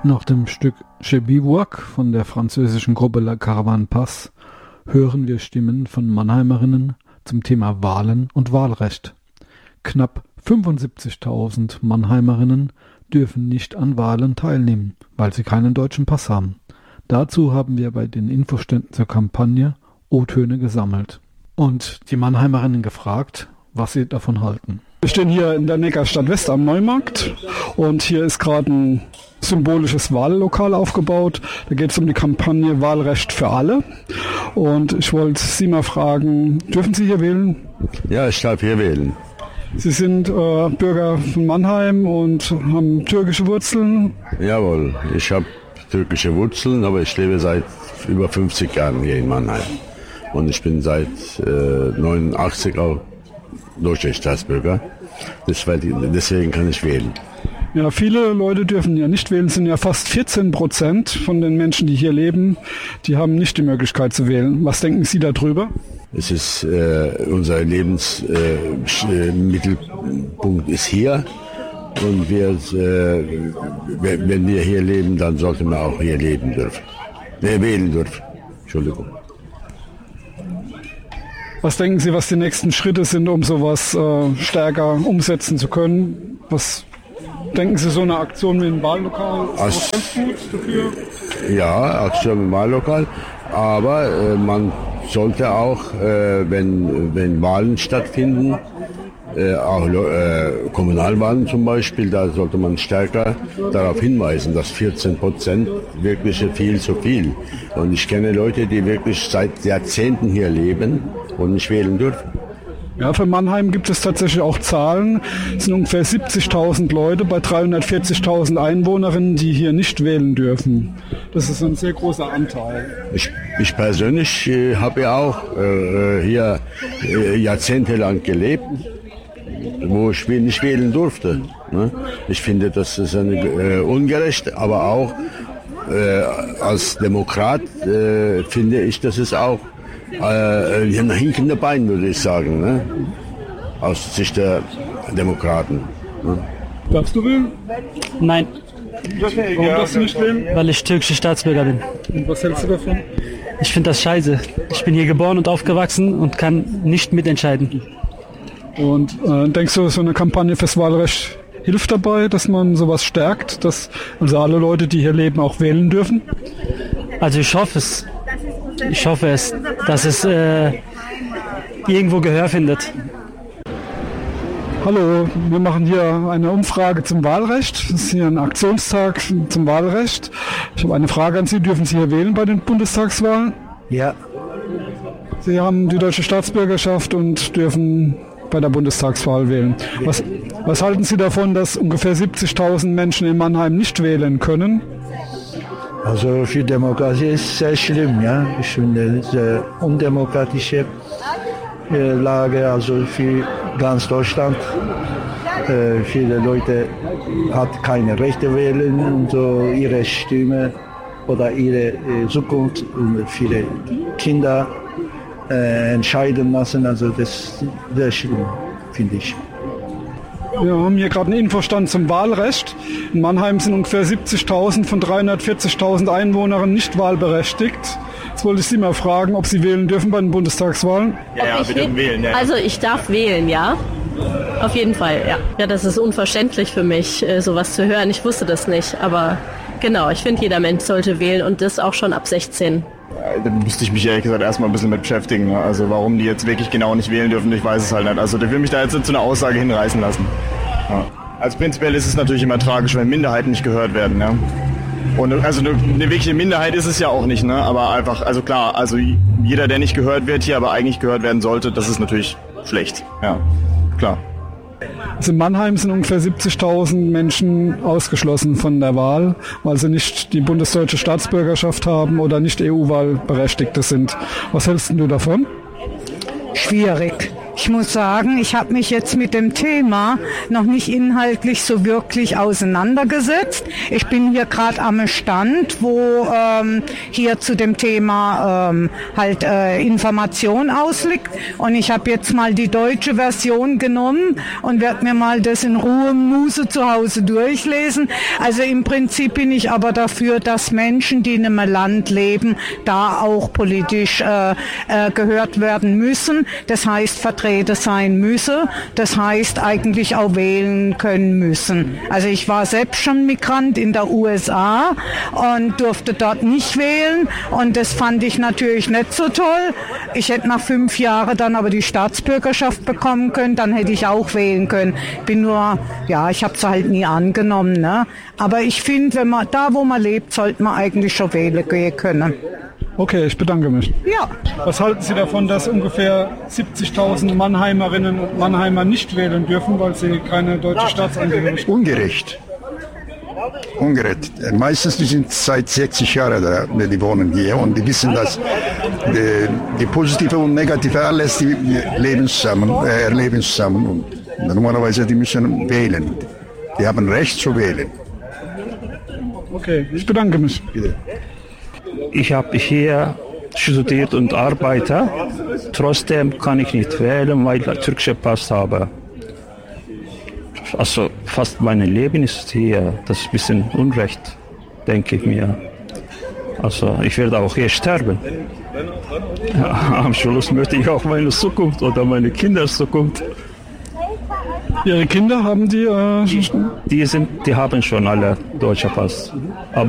Nach dem Stück Chez Bivouac von der französischen Gruppe La Caravane Passe hören wir Stimmen von Mannheimerinnen zum Thema Wahlen und Wahlrecht. Knapp 75.000 Mannheimerinnen dürfen nicht an Wahlen teilnehmen, weil sie keinen deutschen Pass haben. Dazu haben wir bei den Infoständen zur Kampagne O-Töne gesammelt und die Mannheimerinnen gefragt, was sie davon halten. Wir stehen hier in der Neckarstadt West am Neumarkt und hier ist gerade ein symbolisches Wahllokal aufgebaut. Da geht es um die Kampagne Wahlrecht für alle. Und ich wollte Sie mal fragen, dürfen Sie hier wählen? Ja, ich darf hier wählen. Sie sind Bürger von Mannheim und haben türkische Wurzeln? Jawohl, ich habe türkische Wurzeln, aber ich lebe seit über 50 Jahren hier in Mannheim. Und ich bin seit 89 auch deutscher Staatsbürger. Deswegen kann ich wählen. Ja, viele Leute dürfen ja nicht wählen. Es sind ja fast 14% von den Menschen, die hier leben, die haben nicht die Möglichkeit zu wählen. Was denken Sie darüber? Es ist unser Lebensmittelpunkt ist hier. Und wenn wir hier leben, dann sollten wir auch hier leben dürfen. Wählen dürfen. Entschuldigung. Was denken Sie, was die nächsten Schritte sind, um sowas stärker umsetzen zu können? Was denken Sie, so eine Aktion wie ein Wahllokal ist ganz gut dafür? Ja, Aktion im Wahllokal. Aber man sollte auch, wenn Wahlen stattfinden, auch Kommunalwahlen zum Beispiel, da sollte man stärker darauf hinweisen, dass 14% wirklich viel zu viel. Und ich kenne Leute, die wirklich seit Jahrzehnten hier leben und nicht wählen dürfen. Ja, für Mannheim gibt es tatsächlich auch Zahlen. Es sind ungefähr 70.000 Leute bei 340.000 Einwohnerinnen, die hier nicht wählen dürfen. Das ist ein sehr großer Anteil. Ich persönlich habe ja auch hier jahrzehntelang gelebt, wo ich nicht wählen durfte. Ne? Ich finde, das ist ungerecht, aber auch als Demokrat finde ich, das ist auch ein hinkende Bein, würde ich sagen, ne? Aus Sicht der Demokraten. Ne? Darfst du wählen? Nein. Warum darfst du nicht wählen? Weil ich türkischer Staatsbürger bin. Und was hältst du davon? Ich finde das scheiße. Ich bin hier geboren und aufgewachsen und kann nicht mitentscheiden. Und denkst du, so eine Kampagne fürs Wahlrecht hilft dabei, dass man sowas stärkt, dass also alle Leute, die hier leben, auch wählen dürfen? Also ich hoffe es. Ich hoffe es, dass es irgendwo Gehör findet. Hallo, wir machen hier eine Umfrage zum Wahlrecht. Das ist hier ein Aktionstag zum Wahlrecht. Ich habe eine Frage an Sie. Dürfen Sie hier wählen bei den Bundestagswahlen? Ja. Sie haben die deutsche Staatsbürgerschaft und dürfen bei der Bundestagswahl wählen. Was halten Sie davon, dass ungefähr 70.000 Menschen in Mannheim nicht wählen können? Also für Demokratie ist es sehr schlimm, ja. Ich finde es eine undemokratische Lage, also für ganz Deutschland. Viele Leute haben keine Rechte wählen und so ihre Stimme oder ihre Zukunft und viele Kinder entscheiden lassen. Also das ist sehr schlimm, finde ich. Wir haben hier gerade einen Infostand zum Wahlrecht. In Mannheim sind ungefähr 70.000 von 340.000 Einwohnern nicht wahlberechtigt. Jetzt wollte ich Sie mal fragen, ob Sie wählen dürfen bei den Bundestagswahlen. Ja, wir dürfen wählen. Ja. Also ich darf wählen, ja. Auf jeden Fall, ja. Ja, das ist unverständlich für mich, sowas zu hören. Ich wusste das nicht, aber genau, ich finde, jeder Mensch sollte wählen und das auch schon ab 16. Da müsste ich mich ehrlich gesagt erstmal ein bisschen mit beschäftigen. Ne? Also warum die jetzt wirklich genau nicht wählen dürfen, ich weiß es halt nicht. Also der will mich da jetzt nicht zu einer Aussage hinreißen lassen. Ja. Also prinzipiell ist es natürlich immer tragisch, wenn Minderheiten nicht gehört werden. Ja? Und also eine wirkliche Minderheit ist es ja auch nicht, ne? Aber einfach, also klar, also jeder, der nicht gehört wird hier, aber eigentlich gehört werden sollte, das ist natürlich schlecht. Ja, klar. Also in Mannheim sind ungefähr 70.000 Menschen ausgeschlossen von der Wahl, weil sie nicht die bundesdeutsche Staatsbürgerschaft haben oder nicht EU-Wahlberechtigte sind. Was hältst du davon? Schwierig. Ich muss sagen, ich habe mich jetzt mit dem Thema noch nicht inhaltlich so wirklich auseinandergesetzt. Ich bin hier gerade am Stand, wo hier zu dem Thema Information ausliegt. Und ich habe jetzt mal die deutsche Version genommen und werde mir mal das in Ruhe Muße zu Hause durchlesen. Also im Prinzip bin ich aber dafür, dass Menschen, die in einem Land leben, da auch politisch gehört werden müssen. Das heißt, Vertreter sein müsse. Das heißt, eigentlich auch wählen können müssen. Also ich war selbst schon Migrant in der USA und durfte dort nicht wählen. Und das fand ich natürlich nicht so toll. Ich hätte nach 5 Jahren dann aber die Staatsbürgerschaft bekommen können. Dann hätte ich auch wählen können. Ich habe es halt nie angenommen. Ne? Aber ich finde, wenn man da, wo man lebt, sollte man eigentlich schon wählen gehen können. Okay, ich bedanke mich. Ja. Was halten Sie davon, dass ungefähr 70.000 Mannheimerinnen und Mannheimer nicht wählen dürfen, weil sie keine deutsche Staatsangehörigkeit haben? Ungerecht. Meistens die sind seit 60 Jahren da, die wohnen hier und die wissen, dass die positive und negative alles, die erleben zusammen. Und normalerweise die müssen wählen. Die haben Recht zu wählen. Okay, ich bedanke mich. Bitte. Ich habe hier studiert und arbeite. Trotzdem kann ich nicht wählen, weil ich türkische Pass habe. Also fast mein Leben ist hier. Das ist ein bisschen Unrecht, denke ich mir. Also ich werde auch hier sterben. Ja, am Schluss möchte ich auch meine Zukunft oder meine Kinderzukunft. Ihre Kinder haben die? Die haben schon alle deutscher Pass. Aber